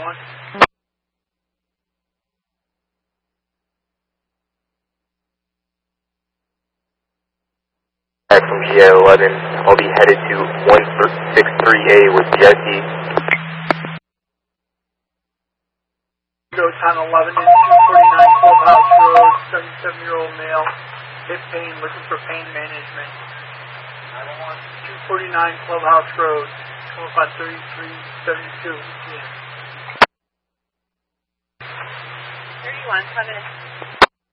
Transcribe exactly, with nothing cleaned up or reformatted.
one. From G I eleven, I'll be headed to one six three A with Jesse. Go time eleven in two forty-nine Clubhouse Road, seventy-seven-year-old male, hip pain, looking for pain management. two forty-nine Clubhouse Road, twenty-five thirty-three seventy-two. thirty-one, five minutes.